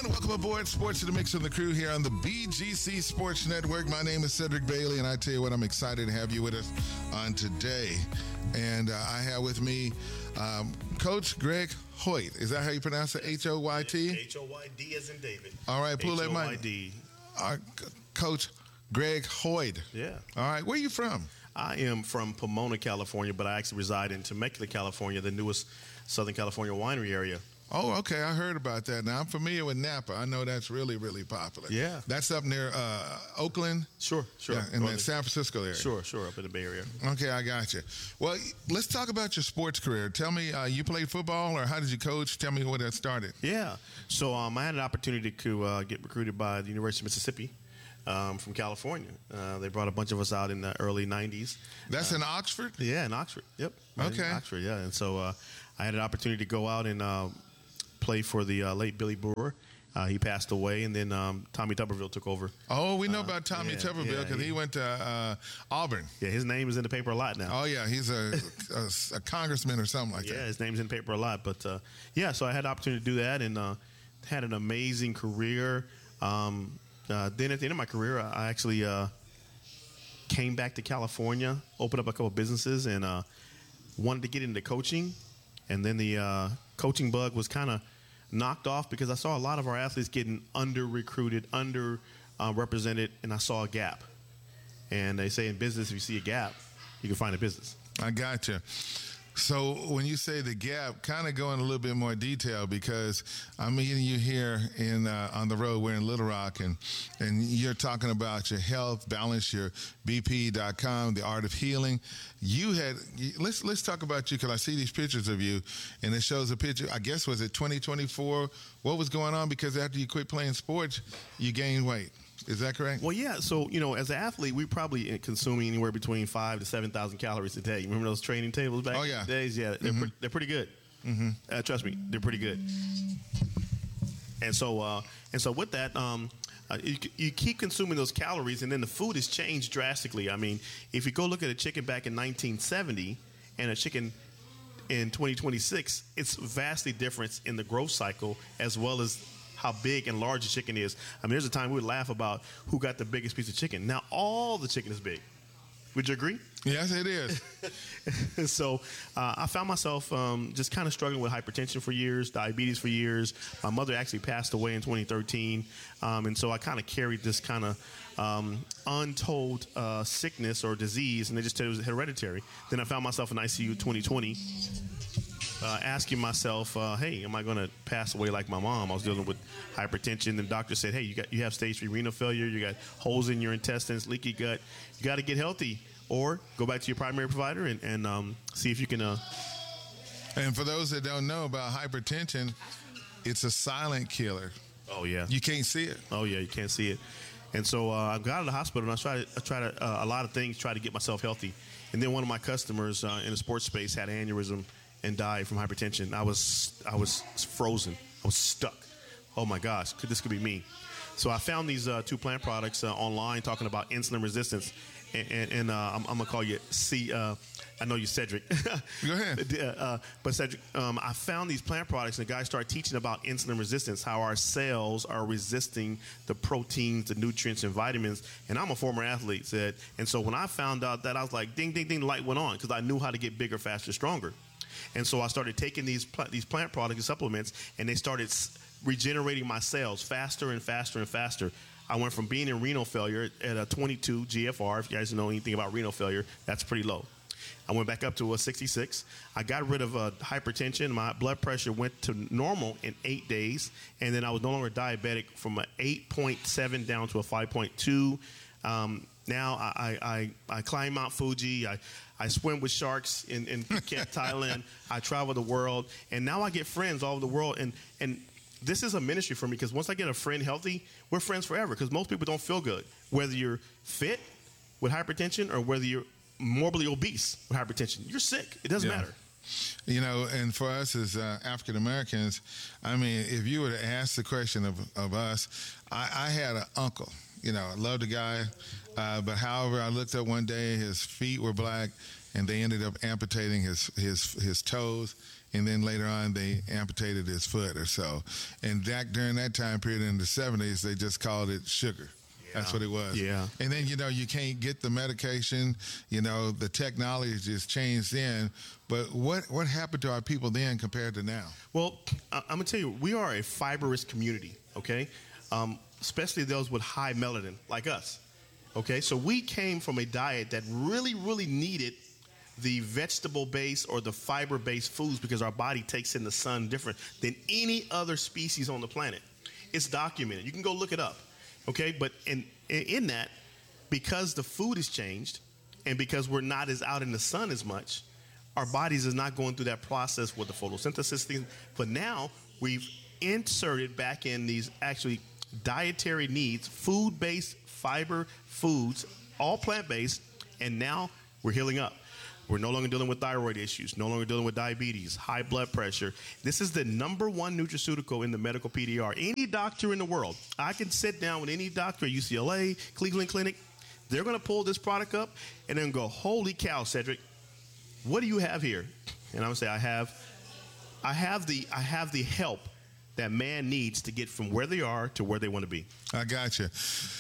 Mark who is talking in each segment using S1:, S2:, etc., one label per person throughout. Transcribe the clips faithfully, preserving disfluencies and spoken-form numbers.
S1: Welcome aboard Sports to the Mix with the crew here on the B G C Sports Network. My name is Cedric Bailey, and I tell you what, I'm excited to have you with us on today. And uh, I have with me um, Coach Greg Hoyt. Is that how you pronounce it? H O Y T?
S2: H O Y D as in David.
S1: All right, pull that mic.
S2: H O Y D.
S1: All right, Coach Greg Hoyt.
S2: Yeah.
S1: All right, where are you from?
S2: I am from Pomona, California, but I actually reside in Temecula, California, the newest Southern California winery area.
S1: Oh, okay. I heard about that. Now, I'm familiar with Napa. I know that's really, really popular.
S2: Yeah.
S1: That's up near uh, Oakland?
S2: Sure, sure.
S1: Yeah, in the San Francisco area.
S2: Sure, sure, up in the Bay Area.
S1: Okay, I got you. Well, let's talk about your sports career. Tell me, uh, you played football, or how did you coach? Tell me where that started.
S2: Yeah. So um, I had an opportunity to uh, get recruited by the University of Mississippi. Um, from California. Uh, they brought a bunch of us out in the early nineties.
S1: That's
S2: uh,
S1: in Oxford?
S2: Yeah, in Oxford. Yep. Right
S1: Okay.
S2: In Oxford, yeah. And so uh, I had an opportunity to go out and uh, play for the uh, late Billy Brewer. Uh, he passed away, and then um, Tommy Tuberville took over.
S1: Oh, we know
S2: uh,
S1: about Tommy
S2: yeah,
S1: Tuberville because
S2: yeah, he,
S1: he went to uh, Auburn.
S2: Yeah, his name is in the paper a lot now.
S1: Oh, yeah, he's a, a, a congressman or something like
S2: yeah,
S1: that.
S2: Yeah, his name's in the paper a lot. But, uh, yeah, so I had the opportunity to do that and uh, had an amazing career. Um Uh, then at the end of my career, I actually uh, came back to California, opened up a couple businesses, and uh, wanted to get into coaching. And then the uh, coaching bug was kind of knocked off because I saw a lot of our athletes getting under-recruited, under-represented, and I saw a gap. And they say in business, if you see a gap, you can find a business.
S1: I got you. So when you say the gap, kind of go in a little bit more detail because I'm meeting you here in uh, on the road. We're in Little Rock, and and you're talking about your health, balance, your B P dot com, the art of healing. You had let's let's talk about you because I see these pictures of you, and it shows a picture. I guess was it twenty twenty-four? What was going on? Because after you quit playing sports, you gained weight. Is that correct?
S2: Well, yeah. So, you know, as an athlete, we probably consuming anywhere between five to seven thousand calories a day. You remember those training tables back
S1: oh, yeah.
S2: in the days? Yeah, they're,
S1: mm-hmm.
S2: pre- they're pretty good.
S1: Mm-hmm.
S2: Uh, trust me, they're pretty good. And so, uh, and so with that, um, uh, you, you keep consuming those calories, and then the food has changed drastically. I mean, if you go look at a chicken back in nineteen seventy and a chicken in twenty twenty-six, it's vastly different in the growth cycle as well as how big and large the chicken is. I mean, there's a time we would laugh about who got the biggest piece of chicken. Now all the chicken is big. Would you agree?
S1: Yes, it is.
S2: So uh, I found myself um, just kind of struggling with hypertension for years, diabetes for years. My mother actually passed away in twenty thirteen. Um, and so I kind of carried this kind of um, untold uh, sickness or disease, and they just said it was hereditary. Then I found myself in I C U twenty twenty. Uh, asking myself, uh, hey, am I going to pass away like my mom? I was dealing with hypertension. The doctor said, hey, you got you have stage three renal failure. You got holes in your intestines, leaky gut. You got to get healthy, or go back to your primary provider and, and um, see if you can. Uh...
S1: And for those that don't know about hypertension, it's a silent killer.
S2: Oh yeah,
S1: you can't see it.
S2: Oh yeah, you can't see it. And so uh, I got out of the hospital and I tried, I tried uh, a lot of things, try to get myself healthy. And then one of my customers uh, in the sports space had an aneurysm and died from hypertension. I was I was frozen. I was stuck. Oh my gosh, could this could be me? So I found these uh, two plant products uh, online talking about insulin resistance, and, and, and uh, I'm, I'm gonna call you C. Uh, I know you Cedric.
S1: Go ahead.
S2: uh, but Cedric, um, I found these plant products, and the guy started teaching about insulin resistance, how our cells are resisting the proteins, the nutrients, and vitamins. And I'm a former athlete, said, and so when I found out that, I was like, ding, ding, ding, the light went on because I knew how to get bigger, faster, stronger. And so I started taking these pl- these plant products and supplements, and they started s- regenerating my cells faster and faster and faster. I went from being in renal failure at a twenty-two G F R. If you guys know anything about renal failure, that's pretty low. I went back up to a sixty-six. I got rid of uh, hypertension. My blood pressure went to normal in eight days, and then I was no longer diabetic from an eight point seven down to a five point two. Um, now I, I, I climb Mount Fuji. I, I swim with sharks in, in Phuket, Thailand. I travel the world, and now I get friends all over the world. And, and this is a ministry for me because once I get a friend healthy, we're friends forever because most people don't feel good, whether you're fit with hypertension or whether you're morbidly obese with hypertension. You're sick. It doesn't yeah. matter.
S1: You know, and for us as uh, African Americans, I mean, if you were to ask the question of, of us, I, I had an uncle. You know, I loved the guy, uh, but however, I looked up one day, his feet were black, and they ended up amputating his his his toes, and then later on they amputated his foot or so. And that during that time period in the seventies, they just called it sugar. That's what it was.
S2: Yeah.
S1: And then, you know, you can't get the medication. You know, the technology just changed then. But what, what happened to our people then compared to now?
S2: Well, I- I'm going to tell you, we are a fibrous community, okay? Um, especially those with high melanin, like us, okay? So we came from a diet that really, really needed the vegetable-based or the fiber-based foods because our body takes in the sun different than any other species on the planet. It's documented. You can go look it up. Okay, but in in that, because the food has changed and because we're not as out in the sun as much, our bodies is not going through that process with the photosynthesis thing. But now we've inserted back in these actually dietary needs, food-based fiber foods, all plant-based, and now we're healing up. We're no longer dealing with thyroid issues, no longer dealing with diabetes, high blood pressure. This is the number one nutraceutical in the medical P D R. Any doctor in the world, I can sit down with any doctor at U C L A, Cleveland Clinic. They're going to pull this product up and then go, holy cow, Cedric, what do you have here? And I'm going to say, I have, I have the, I have the help that man needs to get from where they are to where they want to be.
S1: I got you.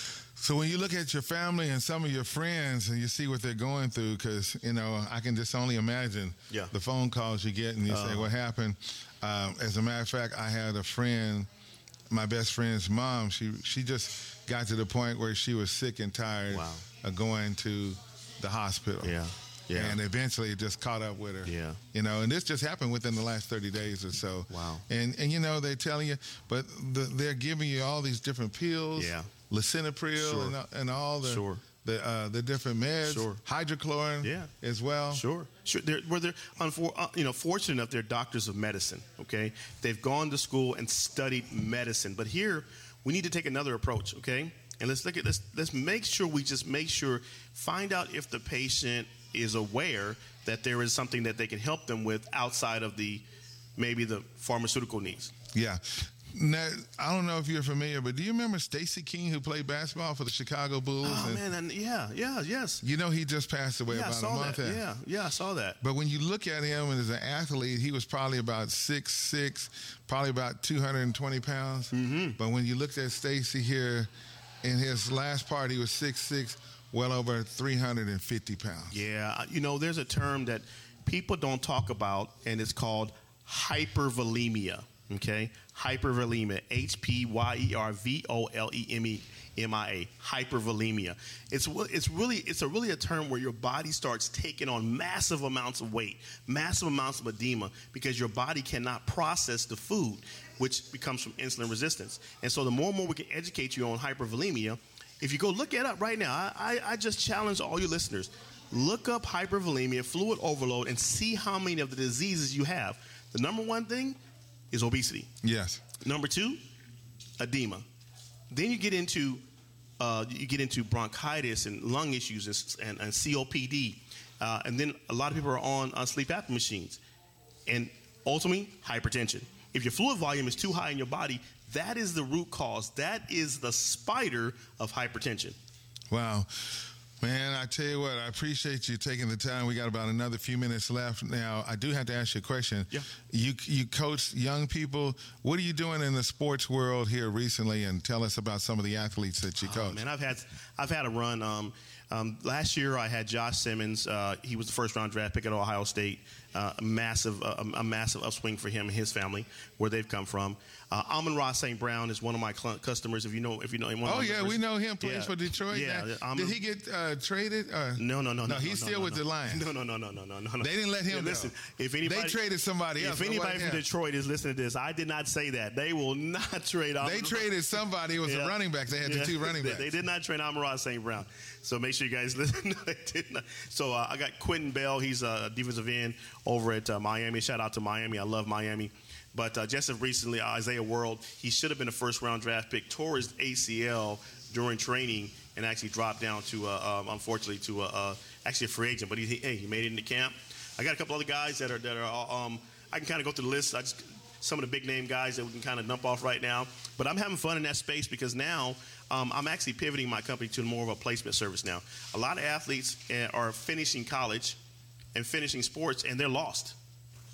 S1: So when you look at your family and some of your friends and you see what they're going through, because, you know, I can just only imagine
S2: yeah.
S1: the phone calls you get and you uh, say, what happened? Um, as a matter of fact, I had a friend, my best friend's mom, she she just got to the point where she was sick and tired
S2: wow.
S1: of going to the hospital.
S2: Yeah. Yeah.
S1: And eventually it just caught up with her.
S2: Yeah.
S1: You know, and this just happened within the last thirty days or so.
S2: Wow.
S1: And, and you know, they're telling you, but the, they're giving you all these different pills.
S2: Yeah.
S1: Lisinopril
S2: sure.
S1: and, and all the
S2: sure.
S1: the uh, the different meds,
S2: sure.
S1: hydrochlorine
S2: yeah.
S1: as well.
S2: Sure, sure. They're, where they're unfor- uh, you know, fortunate enough, they're doctors of medicine. Okay, they've gone to school and studied medicine. But here, we need to take another approach. Okay, and let's look at let's let's make sure we just make sure find out if the patient is aware that there is something that they can help them with outside of the maybe the pharmaceutical needs.
S1: Yeah. Now, I don't know if you're familiar, but do you remember Stacey King, who played basketball for the Chicago Bulls?
S2: Oh,
S1: and,
S2: man, and yeah, yeah, yes.
S1: You know, he just passed away
S2: yeah,
S1: about
S2: I saw
S1: a month
S2: that.
S1: after.
S2: Yeah, yeah, I saw that.
S1: But when you look at him as an athlete, he was probably about six six, probably about two hundred twenty pounds.
S2: Mm-hmm.
S1: But when you looked at Stacey here, in his last part, he was six six, well over three hundred fifty pounds.
S2: Yeah, you know, there's a term that people don't talk about, and it's called hypervolemia. Okay, hypervolemia, H P Y E R V O L E M E M I A, hypervolemia. It's it's really it's a really a term where your body starts taking on massive amounts of weight, massive amounts of edema, because your body cannot process the food, which becomes from insulin resistance. And so the more and more we can educate you on hypervolemia, if you go look it up right now, I, I, I just challenge all your listeners, look up hypervolemia, fluid overload, and see how many of the diseases you have. The number one thing is obesity.
S1: Yes.
S2: Number two, edema. Then you get into uh, you get into bronchitis and lung issues and, and, and C O P D, uh, and then a lot of people are on uh, sleep apnea machines, and ultimately hypertension. If your fluid volume is too high in your body, that is the root cause. That is the spider of hypertension.
S1: Wow. Man, I tell you what, I appreciate you taking the time. We got about another few minutes left. Now, I do have to ask you a question.
S2: Yeah.
S1: You you coach young people. What are you doing in the sports world here recently? And tell us about some of the athletes that you
S2: Oh,
S1: coach.
S2: man, I've had I've had a run. Um, um, last year, I had Josh Simmons. Uh, he was the first round draft pick at Ohio State. Uh, a massive uh, a massive upswing for him and his family, where they've come from. Uh, Amon-Ra Saint Brown is one of my cl- customers. If you know, if you know him.
S1: Oh yeah, we know him. Plays
S2: yeah.
S1: for Detroit.
S2: Yeah,
S1: now, did he get uh, traded? Or?
S2: No, no, no, no.
S1: No, he's
S2: no,
S1: still
S2: no,
S1: with
S2: no.
S1: the Lions.
S2: No, no, no, no, no, no, no.
S1: They didn't let him
S2: yeah, listen,
S1: go.
S2: If anybody,
S1: they traded somebody else.
S2: If anybody from
S1: yeah.
S2: Detroit is listening to this, I did not say that. They will not trade. Amon-Ra.
S1: They traded somebody who was
S2: yeah.
S1: a running back. They had
S2: yeah.
S1: the two running backs.
S2: They, they did not trade Amon-Ra Saint Brown. So make sure you guys listen. No, they did not. So uh, I got Quentin Bell. He's a defensive end over at uh, Miami. Shout out to Miami. I love Miami. But uh, just as recently, Isaiah World, he should have been a first-round draft pick, tore his A C L during training and actually dropped down to, uh, um, unfortunately, to uh, uh, actually a free agent. But he, hey, he made it into camp. I got a couple other guys that are that are. Um, I can kind of go through the list. I just some of the big-name guys that we can kind of dump off right now. But I'm having fun in that space because now um, I'm actually pivoting my company to more of a placement service now. A lot of athletes uh, are finishing college and finishing sports, and they're lost.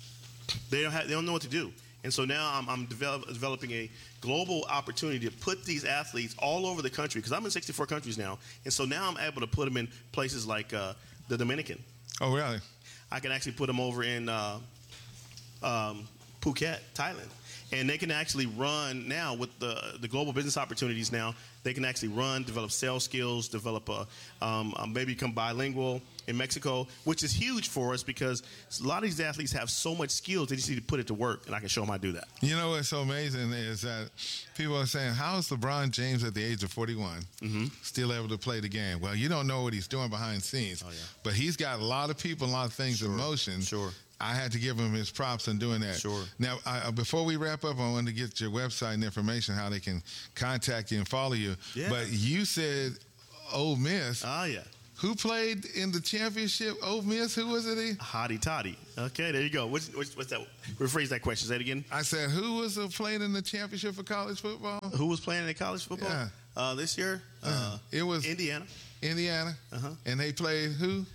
S2: They don't have, they don't know what to do. And so now I'm, I'm develop, developing a global opportunity to put these athletes all over the country, because I'm in sixty-four countries now. And so now I'm able to put them in places like uh, the Dominican.
S1: Oh, really?
S2: I can actually put them over in uh, um, Phuket, Thailand. And they can actually run now with the the global business opportunities now. They can actually run, develop sales skills, develop a, um, uh, maybe become bilingual in Mexico, which is huge for us because a lot of these athletes have so much skills, they just need to put it to work, and I can show them how to do that.
S1: You know what's so amazing is that people are saying, how is LeBron James at the age of forty-one mm-hmm. still able to play the game? Well, you don't know what he's doing behind the scenes, oh, yeah. but he's got a lot of people, a lot of things
S2: sure.
S1: in motion.
S2: Sure.
S1: I had to give him his props in doing that.
S2: Sure.
S1: Now, I, before we wrap up, I wanted to get your website and information, how they can contact you and follow you.
S2: Yeah.
S1: But you said Ole Miss.
S2: Oh, yeah.
S1: Who played in the championship? Ole Miss? Who was it? He?
S2: Hotty Toddy. Okay, there you go. What's, what's, what's that? Rephrase that question. Say it again.
S1: I said, who was uh, playing in the championship for college football?
S2: Who was playing in college football?
S1: Yeah.
S2: Uh, this year? Uh,
S1: uh, it was
S2: Indiana.
S1: Indiana.
S2: Uh-huh.
S1: And they played who?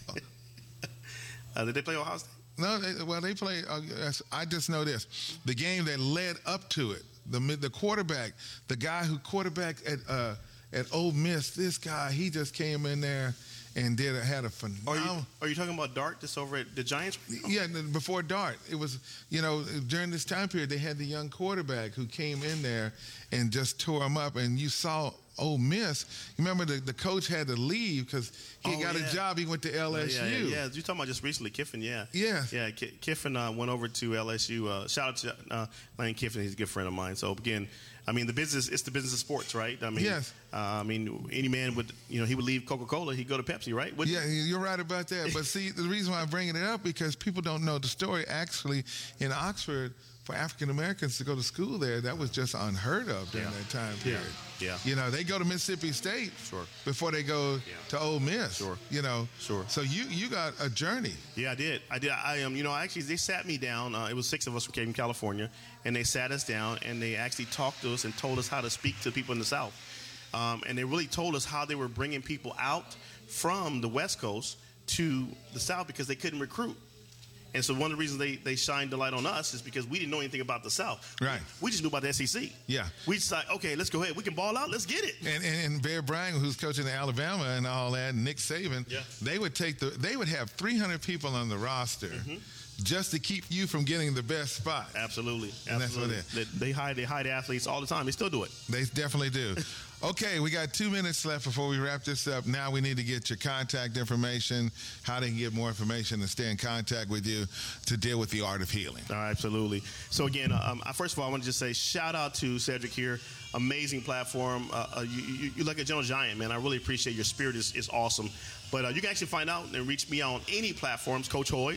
S2: uh, did they play Ohio State?
S1: No, they, well, they played. Uh, I just know this: the game that led up to it, the the quarterback, the guy who quarterbacked at uh, at Ole Miss, this guy, he just came in there and did a, had a phenomenal.
S2: Are you, are you talking about Dart, just over at the Giants?
S1: Yeah, before Dart, it was, you know, during this time period, they had the young quarterback who came in there and just tore him up, and you saw Ole Miss. Remember, the, the coach had to leave because he
S2: oh,
S1: got
S2: yeah.
S1: a job. He went to L S U.
S2: Yeah, yeah, yeah. yeah. You're talking about just recently, Kiffin, yeah.
S1: Yeah.
S2: Yeah, K- Kiffin uh, went over to L S U. Uh, shout out to uh, Lane Kiffin. He's a good friend of mine. So, again, I mean, the business, it's the business of sports, right? I mean,
S1: yes.
S2: Uh, I mean, any man would, you know, he would leave Coca-Cola, he'd go to Pepsi, right? Wouldn't
S1: yeah, you're right about that. But see, the reason why I'm bringing it up, because people don't know the story. Actually, in Oxford, for African Americans to go to school there, that was just unheard of during
S2: yeah.
S1: that time period.
S2: Yeah. yeah.
S1: You know, they go to Mississippi State
S2: sure.
S1: before they go
S2: yeah.
S1: to Ole Miss.
S2: Sure.
S1: You know.
S2: Sure.
S1: So you you got a journey.
S2: Yeah, I did. I did. I um, you know, actually, they sat me down. Uh, it was six of us who came from California, and they sat us down and they actually talked to us and told us how to speak to people in the South. Um, and they really told us how they were bringing people out from the West Coast to the South because they couldn't recruit. And so one of the reasons they, they shined the light on us is because we didn't know anything about the South.
S1: Right.
S2: We just knew about the S E C.
S1: Yeah.
S2: We just like, okay, let's go ahead. We can ball out. Let's get it.
S1: And, and, and Bear Bryant, who's coaching in Alabama and all that, and Nick Saban,
S2: yeah.
S1: they would take the they would have three hundred people on the roster mm-hmm. just to keep you from getting the best spot.
S2: Absolutely.
S1: And
S2: Absolutely.
S1: that's what it is.
S2: They, they hide they hide athletes all the time. They still do it.
S1: They definitely do. Okay, we got two minutes left before we wrap this up. Now we need to get your contact information, how they can get more information and stay in contact with you to deal with the art of healing.
S2: Uh, absolutely. So again, um, first of all, I want to just say shout out to Cedric here. Amazing platform. Uh, uh, you, you, you're like a gentle giant, man. I really appreciate your spirit. is is awesome. But uh, you can actually find out and reach me on any platforms, Coach Hoyd,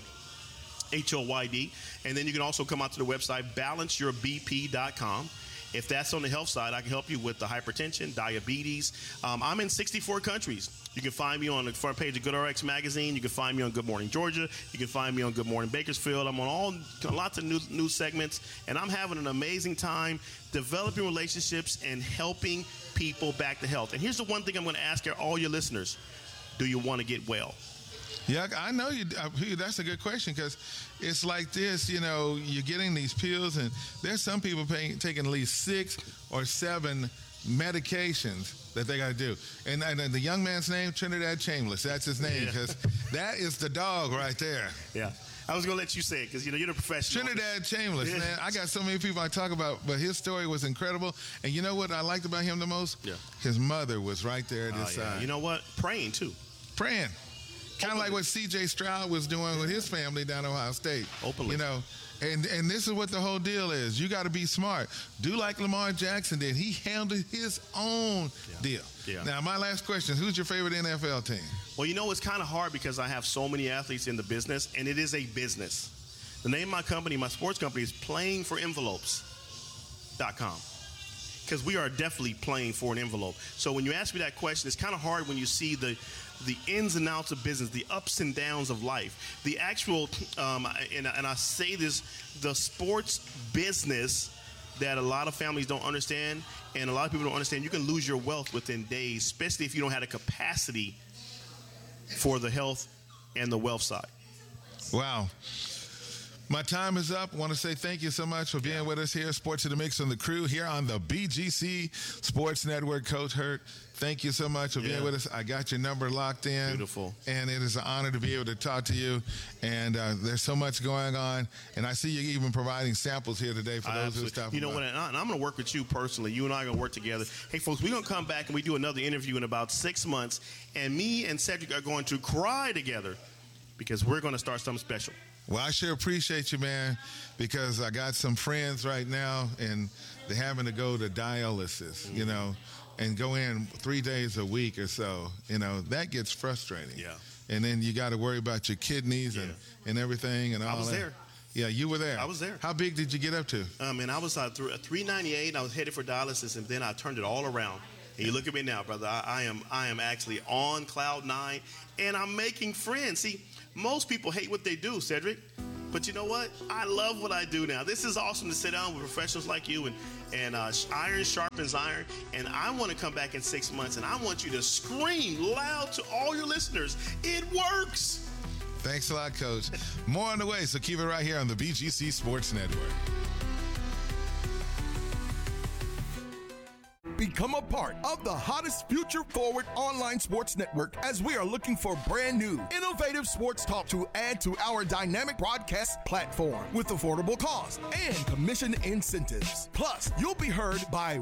S2: H O Y D. And then you can also come out to the website, balance your b p dot com. If that's on the health side, I can help you with the hypertension, diabetes. Um, I'm in sixty-four countries. You can find me on the front page of GoodRx magazine. You can find me on Good Morning Georgia. You can find me on Good Morning Bakersfield. I'm on all lots of news, news segments, and I'm having an amazing time developing relationships and helping people back to health. And here's the one thing I'm going to ask all your listeners. Do you want to get well?
S1: Yeah, I know you. That's a good question because it's like this, you know, you're getting these pills and there's some people paying, taking at least six or seven medications that they got to do. And, and the young man's name, Trinidad Chambliss, that's his name because yeah. that is the dog right there.
S2: Yeah. I was going to let you say it because, you know, you're the professional.
S1: Trinidad Chambliss,
S2: yeah.
S1: man. I got so many people I talk about, but his story was incredible. And you know what I liked about him the most?
S2: Yeah.
S1: His mother was right there at his
S2: uh, yeah.
S1: side.
S2: You know what? Praying, too.
S1: Praying. Kind of like what C J Stroud was doing with his family down at Ohio State.
S2: Openly.
S1: You know, and, and this is what the whole deal is. You got to be smart. Do like Lamar Jackson did. He handled his own
S2: yeah.
S1: deal.
S2: Yeah.
S1: Now, my last question, who's your favorite N F L team?
S2: Well, you know, it's kind of hard because I have so many athletes in the business, and it is a business. The name of my company, my sports company, is playing for envelopes dot com. Because we are definitely playing for an envelope. So when you ask me that question, it's kind of hard when you see the the ins and outs of business, the ups and downs of life, the actual, um, and, and I say this, the sports business that a lot of families don't understand, and a lot of people don't understand. You can lose your wealth within days, especially if you don't have the capacity for the health and the wealth side.
S1: Wow. My time is up. I want to say thank you so much for being yeah. with us here, Sports in the Mix on the crew here on the B G C Sports Network. Coach Hurt, thank you so much for yeah. being with us. I got your number locked in.
S2: Beautiful.
S1: And it is an honor to be able to talk to you. And uh, there's so much going on. And I see you even providing samples here today for those who stop.
S2: You know what? And I'm going to work with you personally. You and I are going to work together. Hey, folks, we're going to come back and we do another interview in about six months. And me and Cedric are going to cry together because we're going to start something special.
S1: Well, I sure appreciate you, man, because I got some friends right now, and they're having to go to dialysis, mm-hmm. you know, and go in three days a week or so. You know, that gets frustrating.
S2: Yeah.
S1: And then you got to worry about your kidneys yeah. and, and everything and all that.
S2: I was
S1: that.
S2: there.
S1: Yeah, you were there.
S2: I was there.
S1: How big did you get up to?
S2: Um, and I was uh, th- three ninety-eight, and I was headed for dialysis, and then I turned it all around. And you look at me now, brother. I, I am I am actually on cloud nine, and I'm making friends. See, most people hate what they do, Cedric. But you know what? I love what I do now. This is awesome to sit down with professionals like you, and, and uh, iron sharpens iron. And I want to come back in six months, and I want you to scream loud to all your listeners, it works.
S1: Thanks a lot, Coach. More on the way, so keep it right here on the B G C Sports Network.
S3: Become a part of the hottest future-forward online sports network as we are looking for brand new, innovative sports talk to add to our dynamic broadcast platform with affordable cost and commission incentives. Plus, you'll be heard by